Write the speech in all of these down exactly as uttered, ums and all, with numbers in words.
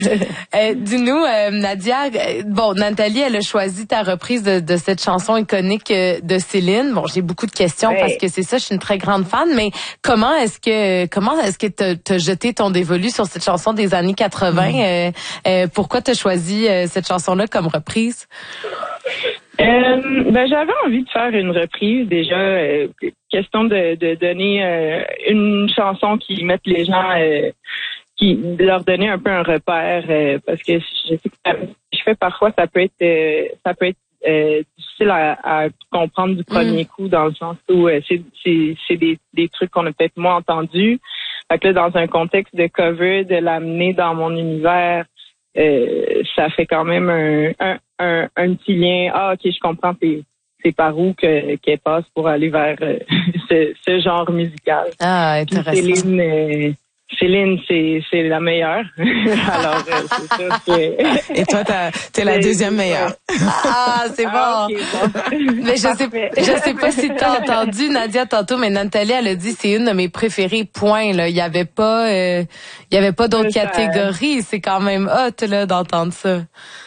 euh, dis-nous, euh, Nadia, euh, bon, Nathalie, elle a choisi ta reprise de, de cette chanson iconique euh, de Céline. Bon, j'ai beaucoup de questions ouais. parce que c'est ça, je suis une très grande fan, mais comment est-ce que comment est-ce que t'as, t'as jeté ton dévolu sur cette chanson des années quatre-vingts? Mm. Euh, euh, pourquoi t'as choisi euh, cette chanson-là comme reprise? Euh, ben j'avais envie de faire une reprise déjà, euh, question de, de donner euh, une chanson qui mette les gens, euh, qui de leur donner un peu un repère, euh, parce que je sais que ça, je fais parfois ça peut être euh, ça peut être euh, difficile à, à comprendre du premier mm. coup, dans le sens où euh, c'est c'est c'est des des trucs qu'on a peut-être moins entendus. Fait que là, dans un contexte de cover, de l'amener dans mon univers. Euh, ça fait quand même un, un, un, un petit lien. Ah, ok, je comprends, c'est, c'est par où que, qu'elle passe pour aller vers euh, ce, ce genre musical. Ah, intéressant. Puis Céline, euh, Céline, c'est, c'est la meilleure. Alors, euh, c'est sûr que... Et toi, t'as, t'es la deuxième meilleure. Ah, c'est bon. Ah, okay, bon. Mais je sais, je sais pas si t'as entendu Nadia tantôt, mais Nathalie, elle a dit c'est une de mes préférées. Point. Là, il y avait pas, euh, il y avait pas d'autres catégories. C'est quand même hot là d'entendre ça.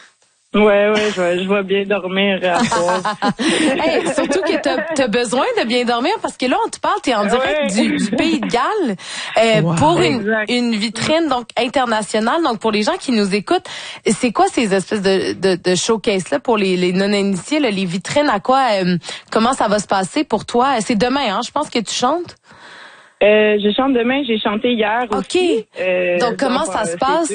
Ouais, ouais, je vais, je vais bien dormir à soir. Hey, surtout que t'as, t'as besoin de bien dormir parce que là, on te parle, t'es en direct ouais. du, du Pays de Galles euh, wow. pour une, une vitrine donc internationale. Donc, pour les gens qui nous écoutent, c'est quoi ces espèces de, de, de showcase-là pour les, les non-initiés, là, les vitrines, à quoi, euh, comment ça va se passer pour toi? C'est demain, hein? Je pense que tu chantes? Euh, je chante demain, j'ai chanté hier OK. aussi. Euh, donc, comment donc, ça euh, se passe?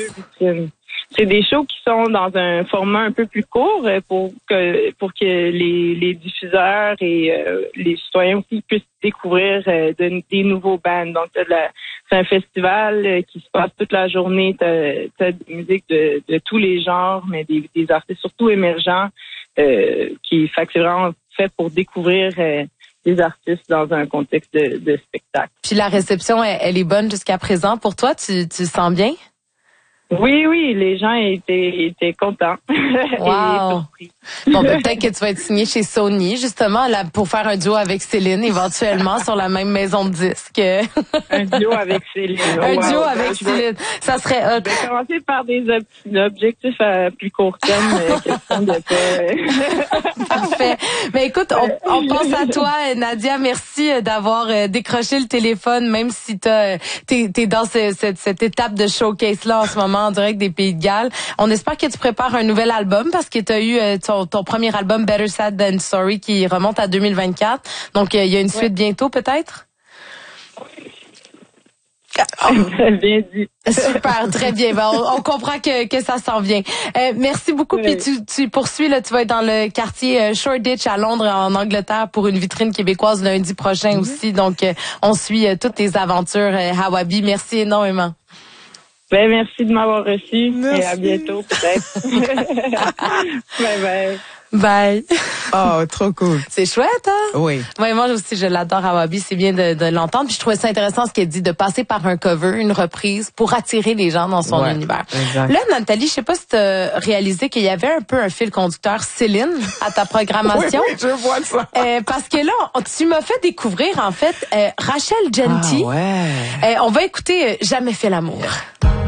C'est des shows qui sont dans un format un peu plus court pour que pour que les, les diffuseurs et euh, les citoyens aussi puissent découvrir euh, de, des nouveaux bands. Donc, t'as de la, c'est un festival euh, qui se passe toute la journée. T'as, t'as des musiques de, de tous les genres, mais des, des artistes surtout émergents euh, qui fait que c'est vraiment fait pour découvrir euh, des artistes dans un contexte de, de spectacle. Puis la réception, elle, elle est bonne jusqu'à présent pour toi? Tu, tu sens bien? Oui, oui, les gens étaient, étaient contents. Wow. Bon, ben, peut-être que tu vas être signé chez Sony, justement, là, pour faire un duo avec Céline, éventuellement, sur la même maison de disques. Un duo avec Céline. Un wow. duo avec je Céline. Vais, ça serait hot. Je vais commencer par des ob- objectifs à plus court terme, question de pas... Parfait. Mais écoute, on, on pense à toi, Nadia. Merci d'avoir décroché le téléphone, même si t'as, t'es, t'es dans ce, cette, cette étape de showcase-là en ce moment, en direct des Pays de Galles. On espère que tu prépares un nouvel album parce que tu as eu euh, ton, ton premier album Better Sad Than Sorry qui remonte à deux mille vingt-quatre. Donc, il euh, y a une suite ouais. bientôt peut-être? Oh. Bien dit. Super, très bien. Ben, on, on comprend que, que ça s'en vient. Euh, merci beaucoup. Oui. Puis tu, tu poursuis, là, tu vas être dans le quartier euh, Shoreditch à Londres, en Angleterre, pour une vitrine québécoise lundi prochain mm-hmm. aussi. Donc, euh, on suit euh, toutes tes aventures, euh, Hawabi. Merci énormément. Ben, merci de m'avoir reçu. Merci. Et à bientôt, peut-être. Bye bye. Bye. Oh, trop cool. C'est chouette, hein? Oui. Ouais, moi aussi, je l'adore, Hawabi. C'est bien de, de l'entendre. Puis je trouvais ça intéressant ce qu'elle dit, de passer par un cover, une reprise, pour attirer les gens dans son ouais, univers. Exact. Là, Nathalie, je sais pas si tu as réalisé qu'il y avait un peu un fil conducteur Céline à ta programmation. Oui, oui, je vois ça. Euh, parce que là, tu m'as fait découvrir, en fait, euh, Rachel Genty. Ah ouais. Euh, on va écouter euh, Jamais fait l'amour.